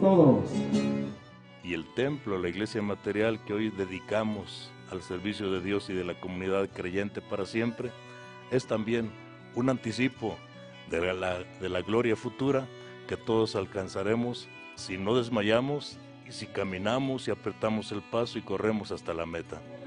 todos. Y el templo, la iglesia material que hoy dedicamos al servicio de Dios y de la comunidad creyente para siempre, es también un anticipo de la gloria futura que todos alcanzaremos si no desmayamos y si caminamos y apretamos el paso y corremos hasta la meta.